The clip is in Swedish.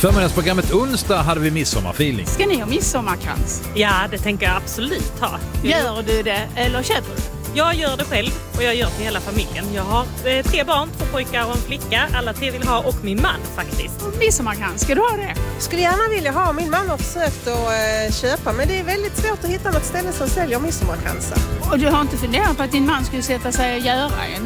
Förmiddagsprogrammet onsdag hade vi midsommarfeeling. Ska ni ha midsommarkrans? Ja, det tänker jag absolut ha. Gör du det eller köper du? Jag gör det själv och jag gör till hela familjen. Jag har 3 barn, 2 pojkar och en flicka. Alla 3 vill ha och min man faktiskt. Midsommarkrans, ska du ha det? Skulle gärna vilja ha. Min man har försökt att köpa, men det är väldigt svårt att hitta något ställe som säljer midsommarkransar. Och du har inte funderat på att din man skulle sätta sig och göra en?